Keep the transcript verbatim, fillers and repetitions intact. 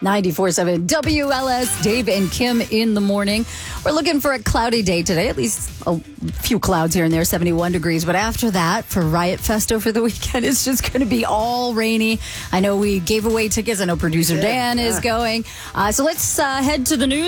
ninety-four point seven W L S, Dave and Kim in the morning. We're looking for a cloudy day today, at least a few clouds here and there, seventy-one degrees. But after that, for Riot Fest over the weekend, it's just going to be all rainy. I know we gave away tickets. I know producer Dan is going. Uh, so let's uh, head to the news.